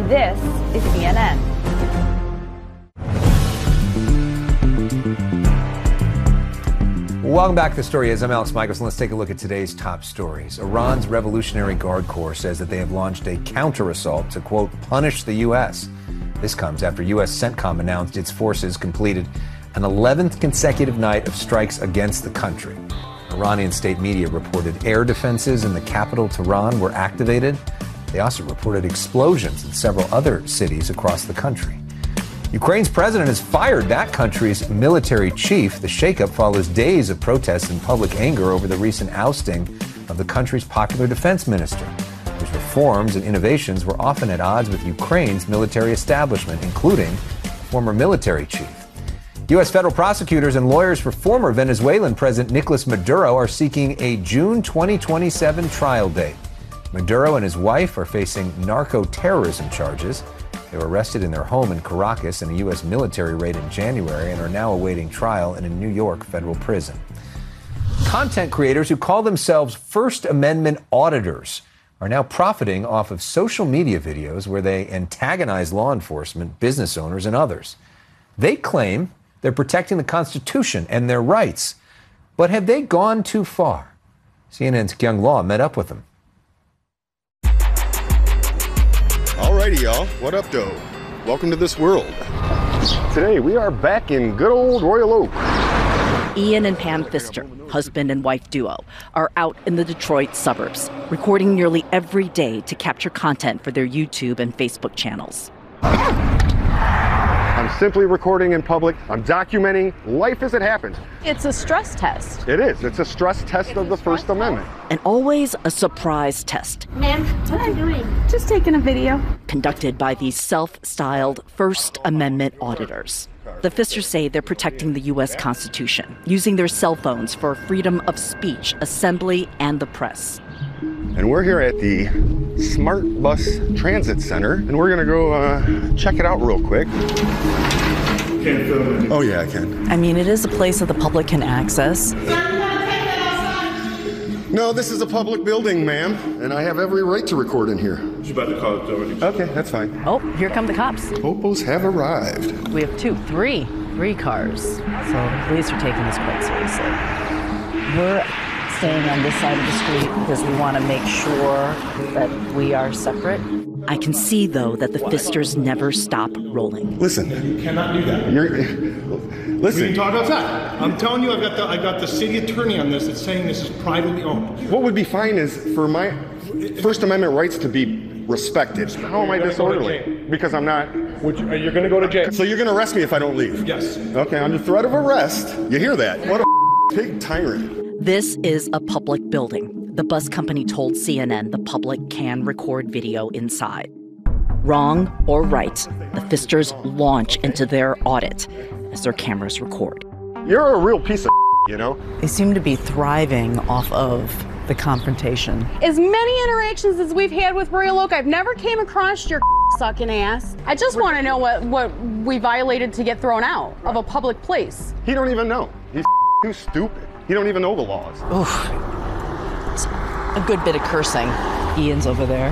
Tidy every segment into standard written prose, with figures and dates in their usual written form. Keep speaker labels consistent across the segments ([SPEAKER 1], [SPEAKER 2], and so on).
[SPEAKER 1] This is CNN.
[SPEAKER 2] Welcome back to The Story Is. I'm Alex Michaels, and let's take a look at today's top stories. Iran's Revolutionary Guard Corps says that they have launched a counter-assault to, quote, punish the U.S. This comes after U.S. CENTCOM announced its forces completed an 11th consecutive night of strikes against the country. Iranian state media reported air defenses in the capital, Tehran, were activated. They also reported explosions in several other cities across the country. Ukraine's president has fired that country's military chief. The shakeup follows days of protests and public anger over the recent ousting of the country's popular defense minister, whose reforms and innovations were often at odds with Ukraine's military establishment, including former military chief. U.S. federal prosecutors and lawyers for former Venezuelan President Nicolas Maduro are seeking a June 2027 trial date. Maduro and his wife are facing narco-terrorism charges. They were arrested in their home in Caracas in a U.S. military raid in January and are now awaiting trial in a New York federal prison. Content creators who call themselves First Amendment auditors are now profiting off of social media videos where they antagonize law enforcement, business owners, and others. They claim they're protecting the Constitution and their rights. But have they gone too far? CNN's Kyung Law met up with them.
[SPEAKER 3] Alrighty, y'all. What up, though? Welcome to this world. Today, we are back in good old Royal Oak.
[SPEAKER 4] Ian and Pam Pfister, husband and wife duo, are out in the Detroit suburbs, recording nearly every day to capture content for their YouTube and Facebook channels.
[SPEAKER 3] I'm simply recording in public. I'm documenting life as it happens.
[SPEAKER 1] It's a stress test.
[SPEAKER 3] It is. It's a stress test of the First Amendment.
[SPEAKER 4] And always a surprise test.
[SPEAKER 5] Ma'am, what are you doing?
[SPEAKER 1] Just taking a video.
[SPEAKER 4] Conducted by these self-styled First Amendment auditors. The Pfisters say they're protecting the U.S. Constitution, using their cell phones for freedom of speech, assembly, and the press.
[SPEAKER 3] And we're here at the Smart Bus Transit Center, and we're gonna go check it out real quick. Oh yeah, I can.
[SPEAKER 6] I mean, it is a place that the public can access.
[SPEAKER 3] No, this is a public building, ma'am, and I have every right to record in here.
[SPEAKER 7] She's about to call it already.
[SPEAKER 3] Okay, that's fine.
[SPEAKER 6] Oh, here come the cops.
[SPEAKER 3] Popos have arrived.
[SPEAKER 6] We have three cars. So the police are taking this quite seriously. We're staying on this side of the street because we want to make sure that we are separate.
[SPEAKER 4] I can see, though, that the Pfisters never stop rolling.
[SPEAKER 3] Listen.
[SPEAKER 7] You cannot do that.
[SPEAKER 3] Listen.
[SPEAKER 7] We can talk outside. I'm telling you, I got the city attorney on this that's saying this is privately owned.
[SPEAKER 3] What would be fine is for my First Amendment rights to be respected. How am I disorderly? Because I'm not.
[SPEAKER 7] You're going to go to jail.
[SPEAKER 3] So you're going to arrest me if I don't leave?
[SPEAKER 7] Yes.
[SPEAKER 3] Okay, under threat of arrest. You hear that? What a big tyrant.
[SPEAKER 4] This is a public building. The bus company told CNN the public can record video inside. Wrong or right, the Pfisters launch into their audit as their cameras record.
[SPEAKER 3] You're a real piece of you know?
[SPEAKER 6] They seem to be thriving off of the confrontation.
[SPEAKER 8] As many interactions as we've had with Royal Oak, I've never came across your sucking ass. I just want to know what we violated to get thrown out of a public place.
[SPEAKER 3] He don't even know. He's too stupid. He don't even know the laws.
[SPEAKER 6] Oof. It's a good bit of cursing. Ian's over there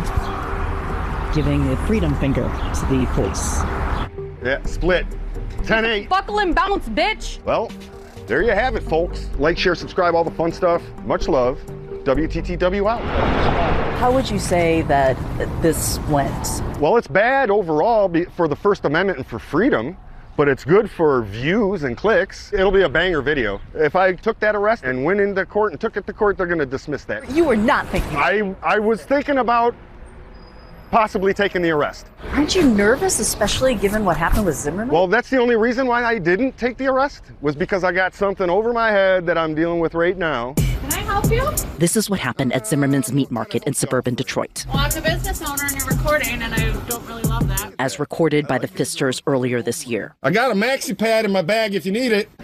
[SPEAKER 6] giving the freedom finger to the police.
[SPEAKER 3] Yeah, split. 10-8.
[SPEAKER 8] Buckle and bounce, bitch.
[SPEAKER 3] Well, there you have it, folks. Like, share, subscribe, all the fun stuff. Much love. WTTW out.
[SPEAKER 6] How would you say that this went?
[SPEAKER 3] Well, it's bad overall for the First Amendment and for freedom, but it's good for views and clicks. It'll be a banger video. If I took that arrest and went into court and took it to court, they're going to dismiss that.
[SPEAKER 6] You were not thinking.
[SPEAKER 3] I was thinking about possibly taking the arrest.
[SPEAKER 6] Aren't you nervous, especially given what happened with Zimmerman?
[SPEAKER 3] Well, that's the only reason why I didn't take the arrest, was because I got something over my head that I'm dealing with right now.
[SPEAKER 8] Can I help you?
[SPEAKER 4] This is what happened at Zimmerman's Meat Market in suburban Detroit.
[SPEAKER 8] Well, I'm the business owner and you're recording, and I don't really love that.
[SPEAKER 4] As recorded by the Pfisters earlier this year.
[SPEAKER 3] I got a maxi pad in my bag if you need it.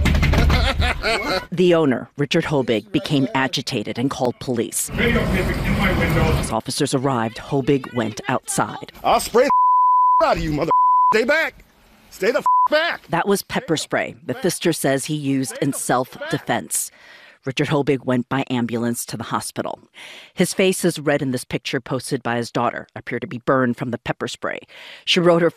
[SPEAKER 4] The owner, Richard Hobig, became agitated and called police. As officers arrived, Hobig went outside.
[SPEAKER 3] I'll spray the out of you, mother. Stay back. Stay the back.
[SPEAKER 4] That was pepper spray the Pfister says he used in self-defense. Richard Hobig went by ambulance to the hospital. His face is red in this picture posted by his daughter, appeared to be burned from the pepper spray. She wrote her